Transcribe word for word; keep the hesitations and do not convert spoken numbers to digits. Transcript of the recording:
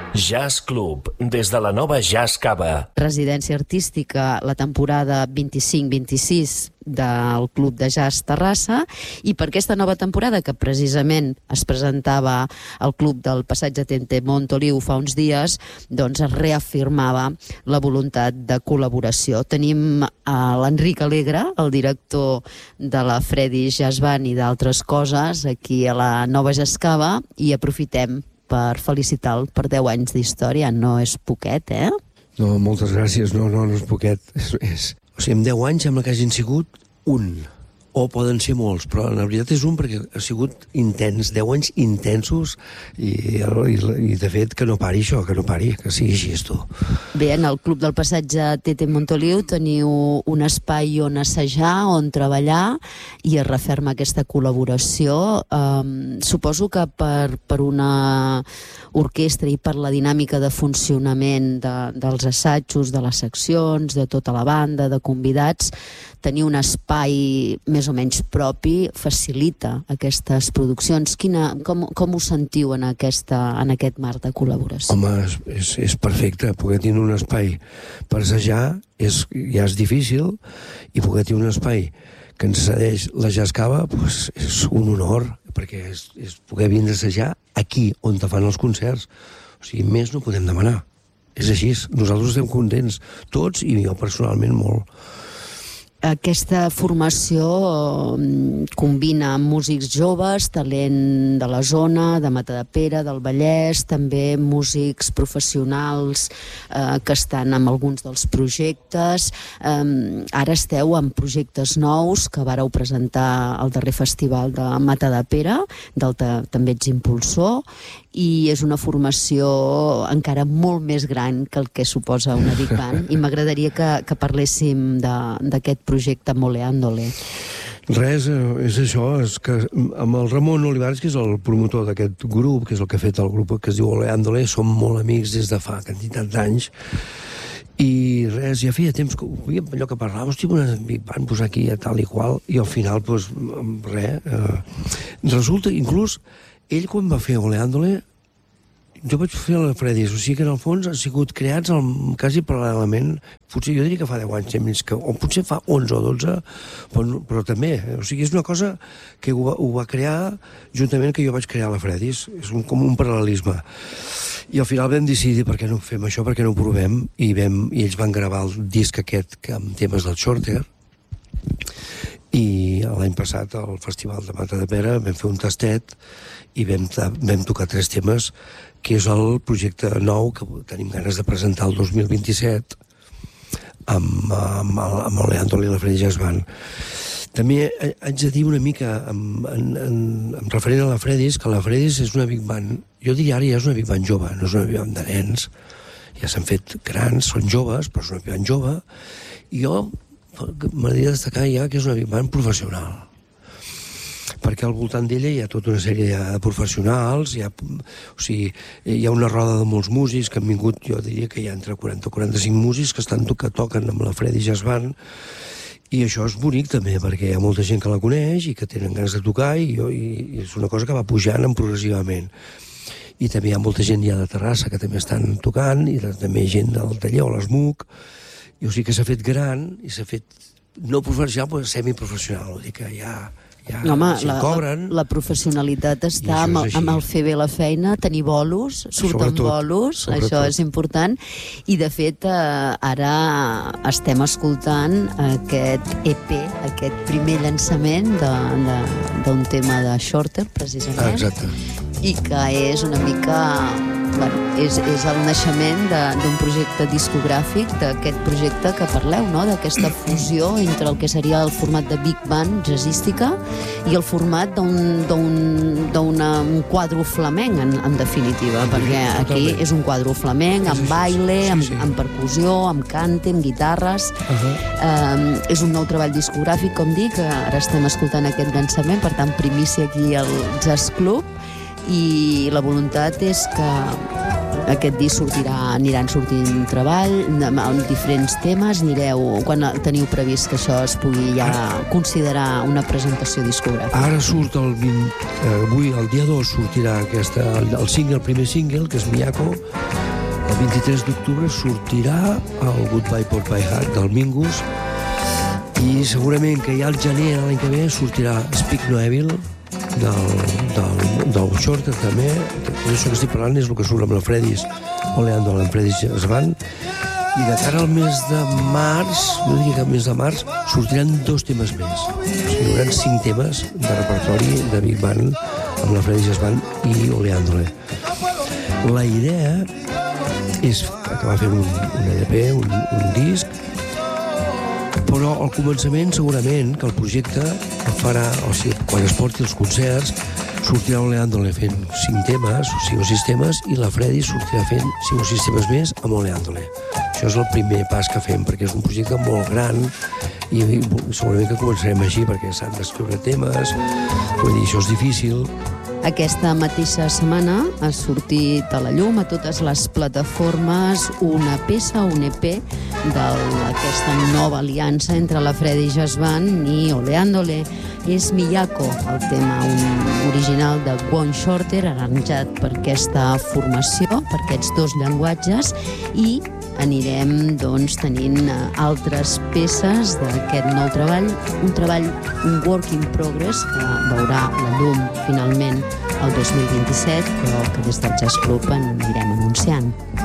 Jazz Club, des de la nova Jazz Cava. Residència artística, la temporada vint-i-cinc vint-i-sis del Club de Jazz Terrassa, i per aquesta nova temporada, que precisament es presentava al Club del Passatge Tente Montoliu fa uns dies, doncs es reafirmava la voluntat de col·laboració. Tenim a l'Enric Alegre, el director de la Freddy's Jazz Band i d'altres coses, aquí a la nova Jazz Cava, i aprofitem per felicitar-lo per deu anys d'història. No és poquet, eh? No, moltes gràcies. No, no, no és poquet. És, és... O sigui, en deu anys sembla que hagin sigut un. O poden ser molts, però la veritat és un perquè ha sigut intens, deu anys intensos i, i, i de fet que no pari això, que no pari, que sigui així tu. Bé, en el Club del Passatge Tete Montoliu teniu un espai on assajar, on treballar, i es referma aquesta col·laboració. Um, suposo que per, per una orquestra i per la dinàmica de funcionament de, dels assajos, de les seccions, de tota la banda, de convidats, tenir un espai més o menys propi facilita aquestes produccions. Quina, com, com us sentiu en, aquesta, en aquest marc de col·laboració? Home, és, és perfecte. Poder tenir un espai per assajar és, ja és difícil, i poder tenir un espai que ens cedeix la Jazz Cava pues, és un honor, perquè és, és poder vindre a assajar aquí on te fan els concerts. O sigui, més no podem demanar. És així. Nosaltres estem contents, tots, i jo personalment molt. Aquesta formació combina músics joves, talent de la zona, de Matadepera, del Vallès, també músics professionals eh, que estan en alguns dels projectes. Eh, ara esteu en projectes nous que vareu presentar al darrer festival de Matadepera, del te, també ets impulsor, i és una formació encara molt més gran que el que suposa una Big Band, i m'agradaria que, que parléssim d'aquest projecte Moleándole. Res, és això, és que amb el Ramon Olivares, que és el promotor d'aquest grup, que és el que ha fet el grup que es diu Moleándole, som molt amics des de fa quantitat d'anys, i res, ja feia temps que allò que parlàvem, hosti, una Big Band posar aquí a tal i qual, i al final, doncs, res, eh, resulta, inclús, ell quan va fer Oleándole, jo vaig fer la Freddy's, o sigui que en el fons han sigut creats el, quasi paral·lelament, potser jo diria que fa deu anys, que, o potser fa onze o dotze, però, però també, o sigui, és una cosa que ho, ho va crear juntament que jo vaig crear la Freddy's, és un, com un paral·lelisme. I al final vam decidir per què no fem això, per què no ho provem, i, vam, i ells van gravar el disc aquest amb temes del Shorter, i l'any passat al Festival de Matadepera vam fer un tastet i vam, vam tocar tres temes, que és el projecte nou que tenim ganes de presentar el dos mil vint-i-set amb, amb, amb el Leandro i la Freddy's Jazz Band. També haig de dir una mica en, en, en, en referent a la Freddy's, que la Freddy's és una Big Band, jo diria ara ja és una Big Band jove, no és una Big Band de nens, ja s'han fet grans, són joves, però és una Big Band jove, i jo m'agradaria destacar ja que és una Big Band professional, perquè al voltant d'ella hi ha tota una sèrie de professionals, hi ha, o sigui, hi ha una roda de molts músics que han vingut, jo diria que hi ha entre quaranta o quaranta-cinc músics que estan que toquen amb la Freddy's Jazz Band, i això és bonic també, perquè hi ha molta gent que la coneix i que tenen ganes de tocar, i, i, i és una cosa que va pujant progressivament. I també hi ha molta gent ja de Terrassa que també estan tocant, i també gent del taller o l'Esmuc, i o sigui que s'ha fet gran i s'ha fet no professional, però semiprofessional, vull dir que ja, ja Home, si la, cobren. La, la professionalitat està amb, amb el fer bé la feina, tenir bolos, surten sobretot, bolos, sobretot. Això és important, i de fet eh, ara estem escoltant aquest E P, aquest primer llançament d'un tema de Shorter, precisament. Ah, exacte. I que és una mica... Bueno, és, és el naixement d'un projecte discogràfic, d'aquest projecte que parleu, no? D'aquesta fusió entre el que seria el format de Big Band jazzística i el format d'un quadro flamenc, en, en definitiva, ah, perquè aquí totalment. És un quadro flamenc, amb sí, baile, sí, sí. Amb, amb percussió, amb cante, amb guitarres. Uh-huh. um, és un nou treball discogràfic, com dic, ara estem escoltant aquest llançament, per tant, primícia aquí al Jazz Club, i la voluntat és que Aquest disc sortirà, aniran sortint treball amb diferents temes. Anireu, quan teniu previst que això es pugui ja considerar una presentació discogràfica? Ara surt el vint, eh, avui, el dia dos, sortirà aquesta, el, el single, el primer single, que és Miyako. El vint-i-tres d'octubre sortirà el Goodbye Porcupine Hat del Mingus, i segurament que ja al gener l'any que ve sortirà Speak No Evil del, del, del Shorter també. Això que estic parlant és el que surt amb la Freddy's Oleando, amb la Freddy's Band. I de cara al mes de març, no diria que al mes de març, sortiran dos temes més. O sigui, hi haurà cinc temes de repertori de Big Band amb la Freddy's Band i Oleandole. La idea és acabar fent un, un E P, un, un disc, però al començament segurament que el projecte el farà, o sigui, quan es porti els concerts, sortirà Oleandole fent cinc temes, cinc o sis temes, i la Freddy sortirà fent cinc o sis temes més amb Oleandole. Això és el primer pas que fem, perquè és un projecte molt gran i segurament que començarem així, perquè s'han d'escriure temes, vull dir, això és difícil. Aquesta mateixa setmana ha sortit a la llum a totes les plataformes una peça, un E P d'aquesta nova aliança entre la Freddy Jazz Band i Oleandole. És Miyako, el tema un original de Won Shorter, arranjat per aquesta formació, per aquests dos llenguatges, i anirem doncs, tenint altres peces d'aquest nou treball, un treball, un work in progress, que veurà la llum finalment el dos mil vint-i-set, però que des del Jazz Club en anirem anunciant.